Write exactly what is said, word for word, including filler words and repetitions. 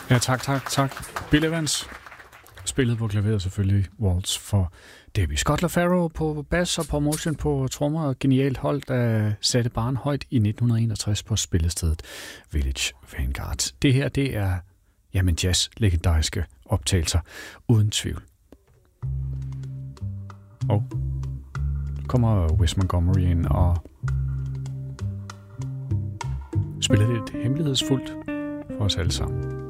Ja, tak, tak, tak. Bill Evans spillede på klaveret selvfølgelig Waltz for Debbie. Scott LaFaro på bass og Paul Motian på trommer. Genialt hold, der satte barn højt i nitten enogtres på spillestedet Village Vanguard. Det her, det er jamen jazz-legendariske optagelser, uden tvivl. Og kommer Wes Montgomery ind og spiller lidt hemmelighedsfuldt for os alle sammen.